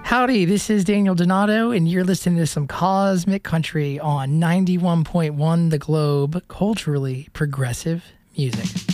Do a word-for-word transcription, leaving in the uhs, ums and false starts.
Howdy, this is Daniel Donato, and you're listening to some Cosmic Country on ninety-one point one The Globe, culturally progressive music.